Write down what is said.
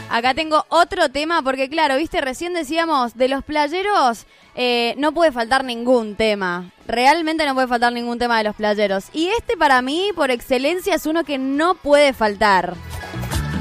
Acá tengo otro tema, porque claro, viste, recién decíamos, de los playeros no puede faltar ningún tema. Realmente no puede faltar ningún tema de los playeros. Y este para mí, por excelencia, es uno que no puede faltar.